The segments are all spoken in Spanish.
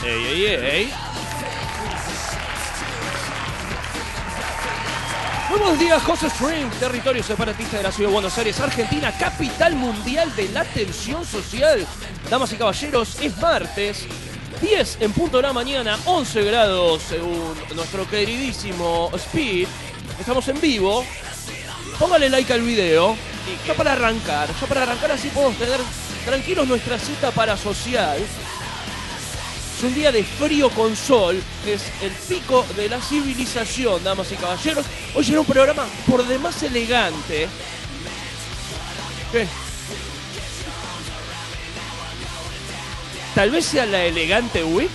¡Ey! Muy buenos días, José String, territorio separatista de la ciudad de Buenos Aires, Argentina, capital mundial de la tensión social. Damas y caballeros, es martes, 10 en punto de la mañana, 11 grados según nuestro queridísimo Speed. Estamos en vivo. Póngale like al video. Ya para arrancar así podemos tener tranquilos nuestra cita parasocial. Es un día de frío con sol, es el pico de la civilización, damas y caballeros. Hoy será un programa por demás elegante. ¿Qué? Tal vez sea la elegante week.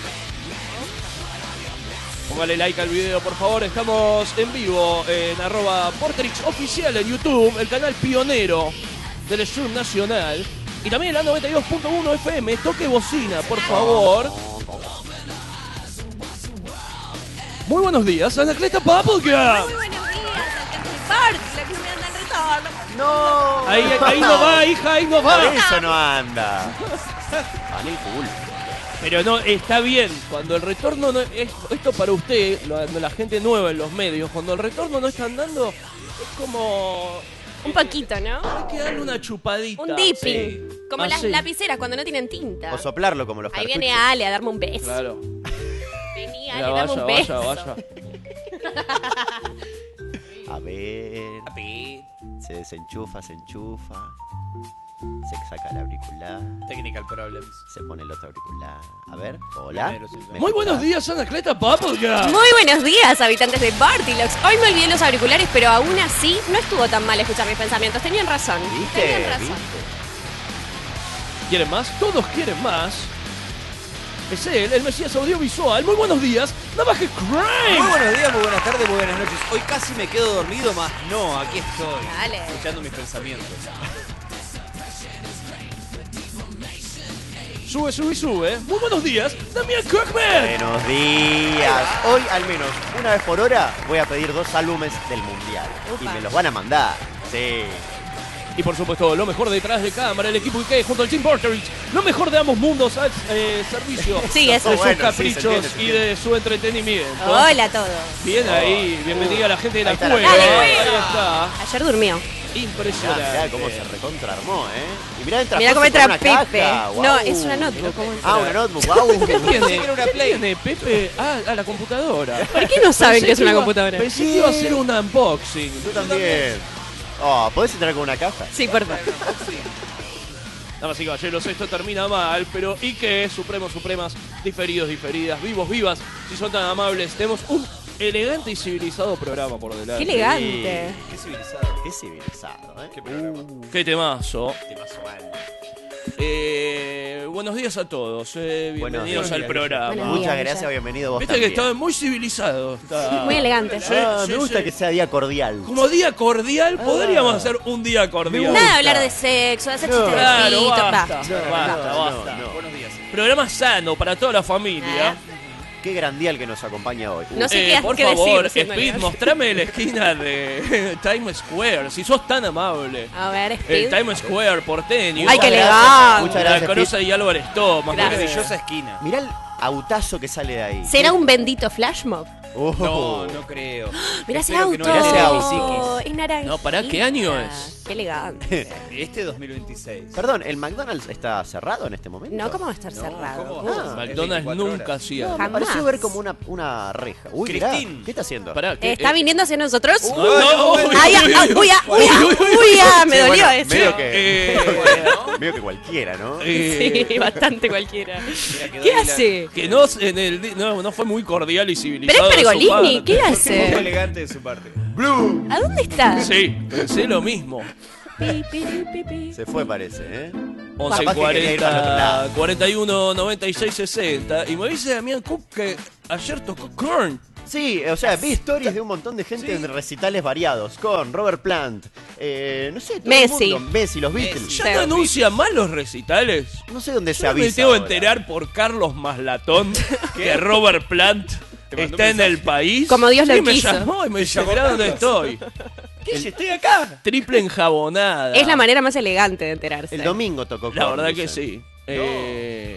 Póngale like al video, por favor. Estamos en vivo en @PorterixOficial en YouTube, el canal pionero del stream nacional. Y también en la 92.1 FM. Toque bocina, por favor. Muy buenos días, Anacleta Bubblegum. Muy buenos días, Bart, la que no me anda el retorno. No. Ahí no va, hija, ahí no va. Eso no anda. Vale, cool. Pero no, está bien, cuando el retorno no es, esto para usted, la gente nueva en los medios, cuando el retorno no está andando, es como... Un poquito, ¿no? Hay que darle una chupadita. Un dipping. Sí. Como las Así. lapiceras cuando no tienen tinta. O soplarlo como los Ahí cartuchos. viene Ale a darme un beso. Claro. Vení, Mira, Ale, dame un beso. vaya. A ver. Se desenchufa, se enchufa. Se saca el auricular. Technical problems. Se pone el otro auricular. A ver, hola. Muy buenos días, Anacleta Bubblegum. Muy buenos días, habitantes de Bartilox. Hoy me olvidé los auriculares, pero aún así no estuvo tan mal escuchar mis pensamientos. Tenían razón. ¿Viste? Tenían razón. ¿Viste? ¿Quieren más? Todos quieren más. Es él, el Mesías Audiovisual. Muy buenos días, Navaje Crime. Muy buenos días, muy buenas tardes, muy buenas noches. Hoy casi me quedo dormido, más no, aquí estoy. Dale. Escuchando mis pensamientos. Sube. Muy buenos días, Damián Cookman. Buenos días. Hoy, al menos una vez por hora, voy a pedir 2 álbumes del Mundial. Upa. Y me los van a mandar. Sí. Y por supuesto, lo mejor detrás de cámara, el equipo IK junto al Team Porterich. Lo mejor de ambos mundos al servicio Sí, eso. de sus Bueno, sí, caprichos se entiende, se y entiende. de su entretenimiento. Hola a todos. Bien ahí, bienvenida a la gente de la Ahí está la cueva. Dale, Ahí cueva. está. Ayer durmió. Impresionante. Mirá cómo se recontra armó, ¿eh? Y mirá, entra Mirá cómo José entra con una Pepe. caja. No, Guau. es una notebook. ¿Cómo entra? Ah, una notebook. Wow. ¿Qué tiene? que era una ¿Qué Play. tiene, Pepe? Ah, la computadora. ¿Por qué no saben Pensé que es una iba- computadora? Pensé que iba a ser un unboxing. Tú también. Oh, ¿podés entrar con una caja? Sí, por favor. Damas y caballeros, esto termina mal, pero ¿y qué? Supremos, supremas, diferidos, diferidas, vivos, vivas, si son tan amables, tenemos un elegante y civilizado programa por delante. Qué elegante. Qué civilizado. Qué civilizado, ¿eh? Qué programa. Qué temazo. Temazo mal. Buenos días a todos, bienvenidos días. al programa. Buenos Muchas días, gracias, Villa. bienvenido vos Viste que también. está muy civilizado. Está... Muy elegante. Sí, Ah, sí, me gusta sí. que sea día cordial. Como día cordial, podríamos hacer un día cordial. Nada de hablar de sexo, de hacer No. chistes de Claro, pito. basta, Va. basta. no. Buenos días. Programa sano para toda la familia. Qué gran día el que nos acompaña hoy. No sé Por qué favor, decir, siendo Speed, elegante. mostrame la esquina de Times Square, si sos tan amable. A ver, El Speed. Times Square porteño. Ay, qué Muchas elegante. Muchas La gracias, Corosa Pete. y Álvarez Thomas. Gracias. Maravillosa esquina. Mirá el autazo que sale de ahí. ¿Será un bendito flash mob? Oh. No creo. Mirá ese Espero auto. que no Mirá ese auto. Es naranja. No, pará, ¿qué año es? Qué elegante. Este 2026. Perdón, ¿el McDonald's está cerrado en este momento? No, ¿cómo va a estar No, cerrado? ¿cómo va a Ah. ser? McDonald's 24 nunca horas. hacía. No, me Jamás. pareció ver como una reja. Uy, mirá, Cristín. ¿qué está haciendo? Pará, ¿qué? ¿Está viniendo hacia nosotros? No, uy, Ay, uy, ay, uy, uy, me Sí, dolió bueno, eso. medio que, Bueno, medio que cualquiera, ¿no? Sí, bastante cualquiera. Mira, quedó ¿Qué ahí la- hace? que no, no fue muy cordial y Pero civilizado. es de su Pergolini, parte. ¿qué Muy hace? elegante de su parte. ¿A dónde está? Sí, pensé lo mismo. Pi, pi, pi, pi. Se fue, parece, ¿eh? 11 Capaz que quería ir para el otro 40 lado. 41 96 60. Y me dice Damián Cook que ayer tocó Korn. Sí, o sea, vi stories de un montón de gente en recitales variados. Con Robert Plant, no sé, todo Messi. el mundo. Messi, los Beatles. Messi. ¿Ya Sí. no anuncian más los recitales? No sé dónde se Yo me avisa tengo que ahora. enterar por Carlos Maslatón que Robert Plant ¿Te mandó está un en mensaje? el país. Como Dios lo Sí, me quiso. llamó y me dice, mirá dónde estoy. ¿Qué? Estoy acá. Triple enjabonada. Es la manera más elegante de enterarse. El domingo tocó La Korn, verdad que dicen. sí.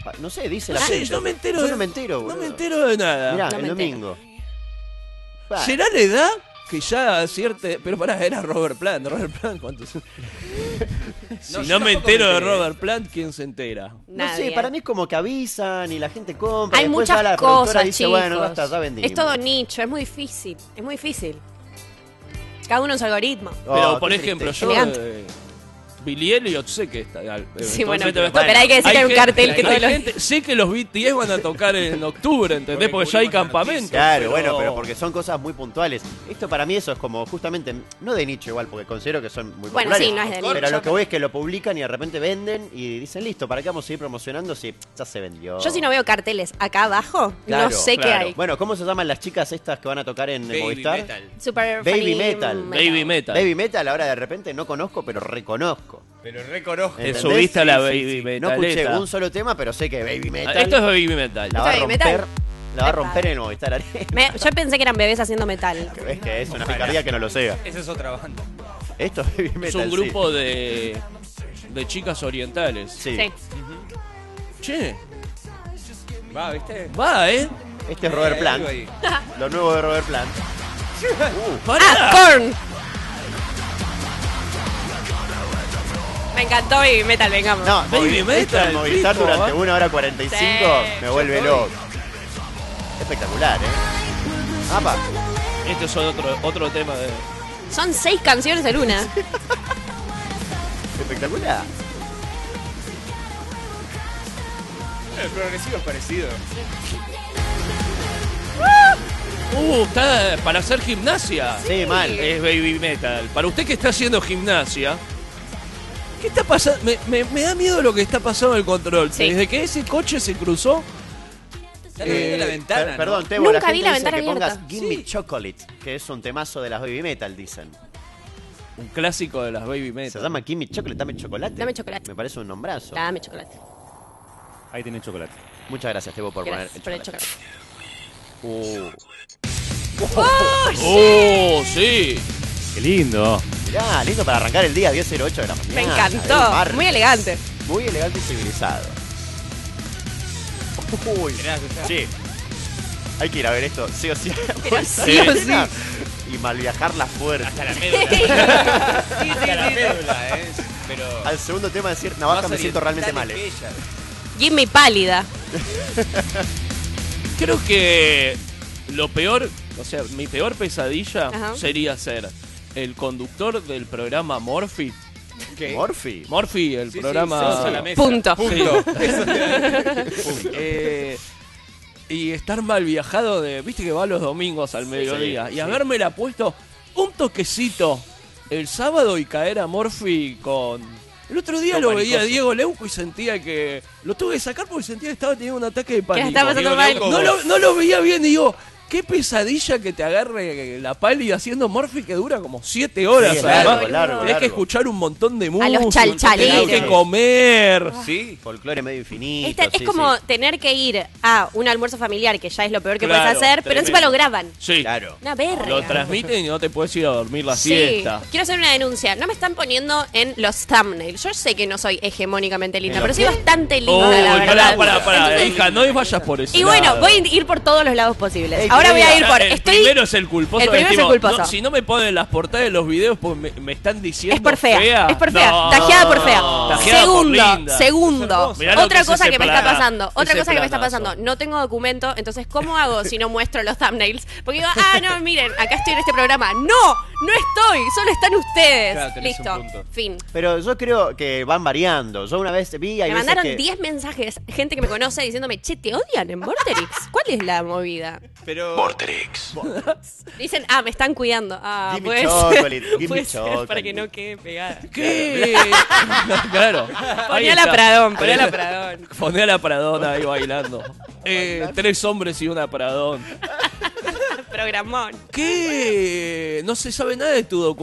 No sé, dice la No sé, gente. no me entero. Yo no me entero, No boludo. me entero de nada. Mirá, No el me entero. domingo. Va, ¿Será la edad que ya cierta... Pero pará, era Robert Plant. Robert Plant, ¿cuántos? Si No, no, yo me tampoco entero me de enteré. Robert Plant, ¿quién se entera? No sé, Nadie. para mí es como que avisan y la gente compra. Hay y después muchas ya la productora cosas, dice, chicos. bueno, basta, ya vendimos. Es todo nicho, es muy difícil. Es muy difícil. Cada uno en su algoritmo. Pero, Oh, por qué ejemplo, tristeza. yo... Elegante. Billy Elliot sé que está... Sí, bueno, eventualmente va a estar. pero hay que decir que hay un gente- cartel que hay todos los- gente- Sé que los BTS van a tocar en octubre, ¿entendés? Porque ya hay campamentos. Claro, bueno, pero porque son cosas muy puntuales. Esto para mí eso es como justamente, no de nicho igual, porque considero que son muy Bueno, populares. sí, no es de Pero nicho. lo que voy es que lo publican y de repente venden y dicen, listo, ¿para qué vamos a seguir promocionando si ya se vendió? Yo si no veo carteles acá abajo, Claro, no sé claro. qué hay. Bueno, ¿cómo se llaman las chicas estas que van a tocar en Baby Movistar? Metal. Super Baby funny Metal. Baby Metal. Baby Metal, ahora de repente no conozco, pero reconozco. Pero reconozco. Te ¿Entendés? subiste a la Sí, Baby No escuché Metaleta. un solo tema, pero sé que Baby Metal Esto es Baby Metal. la va a Baby romper, Metal. la va a romper en el Movistar Arena. Yo pensé que eran bebés haciendo metal. Que ves que es una picardía que no lo sea. Esa es otra banda. Esto es Baby Metal. Es un sí. grupo de chicas orientales. Sí. Sí. Che, Va, ¿viste? va, ¿eh? Este es Robert Plant. Algo ahí. Lo nuevo de Robert Plant. Pará. ¡Ah, Korn! Me encantó Baby Metal, vengamos. No, Baby esto Metal, en Movistar tipo, durante ¿eh? 1 hora 45 Sí, me vuelve yo loco. Espectacular, Apa. Este es otro tema de... Son 6 canciones en una. Espectacular. El progresivo es parecido. Está para hacer gimnasia. Sí, mal. Es Baby Metal. Para usted que está haciendo gimnasia, ¿qué está pasando? Me da miedo lo que está pasando en el control. Sí. Desde que ese coche se cruzó, Está viendo la ventana. Perdón, ¿no? Tebo, Nunca la gente vi la dice ventana que pongas abierta. Give Me Chocolate, que es un temazo de las Baby Metal, dicen. un clásico de las Baby Se Metal. llama Give Me Chocolate, dame chocolate. Dame chocolate. Me parece un nombrazo. Dame chocolate. Ahí tiene chocolate. Muchas gracias, Tebo, por poner Gracias el por el chocolate. chocolate. ¡Oh, sí! ¡Qué lindo! Mirá, lindo para arrancar el día 10:08 de la mañana. Me de encantó. martes. Muy elegante. Muy elegante y civilizado. Uy, sí. Hay que ir a ver esto, sí o sí. Pero sí o sí. Y mal viajar la fuerza. Hasta la médula. Hasta la médula, Pero. Al segundo tema decir, Navaja, más me siento realmente mal. orientales que ella. Gimme pálida. Creo que lo peor, o sea, mi peor pesadilla Ajá. sería ser el conductor del programa Morphy. ¿Qué? Morphy. Morphy, el Sí, programa... sí, sos a la mesa. Punto. Punto. Y estar mal viajado de... Viste que va los domingos al mediodía. sí, Y sí. habérmela puesto un toquecito el sábado y caer a Morphy con... El otro día Todo lo veía a panicoso. Diego Leuco y sentía que... Lo tuve que sacar porque sentía que estaba teniendo un ataque de pánico. estaba pasando Diego mal. Leuco, no lo veía bien y digo... Qué pesadilla que te agarre la pálida haciendo Morphy que dura como 7 horas. Sí, es además. largo, largo, Tenés que largo. escuchar un montón de música. los chalchaleros. Tenés que comer. Sí. Folclore medio infinito. Es sí, como sí. tener que ir a un almuerzo familiar, que ya es lo peor que Claro, puedes hacer, pero encima tremendo. lo graban. Sí. Claro. Una verga. Lo transmiten y no te puedes ir a dormir la Sí, siesta. quiero hacer una denuncia. No me están poniendo en los thumbnails. Yo sé que no soy hegemónicamente linda, ¿En pero los soy qué? bastante linda, Oh, la verdad. pará, Entonces- hija, no vayas por eso. y bueno, voy a ir por todos los lados posibles. Ey, Ahora voy a ir por... El Estoy... primero es el culposo. El primero es el tipo, culposo. no, si no me ponen las portadas de los videos, pues me están diciendo Es por fea, es por fea, No. tajeada por fea. Tajeada por Segundo, linda. segundo. Mirá lo Otra que es cosa ese que me está plana- pasando, otra ese cosa que me está planazo. pasando, no tengo documento, entonces ¿cómo hago si no muestro los thumbnails? Porque digo, no, miren, acá estoy en este programa. No estoy, solo están ustedes. Claro, tenés Listo, un punto. fin. Pero yo creo que van variando. Yo una vez vi, hay Me veces mandaron que... 10 mensajes, gente que me conoce diciéndome, che, ¿te odian en Vorterix? ¿Cuál es la movida? Pero. Dicen, me están cuidando. Give me Puede chocolate, ser, give me puede ser, para chocolate. que no quede pegada. ¿Qué? Claro. Ahí Ponía la está. Pradón, ponía la Pradón. Poné a la Pradona ahí bailando. 3 hombres y una Pradón. Programón. ¿Qué? No se sabe nada de tu documento.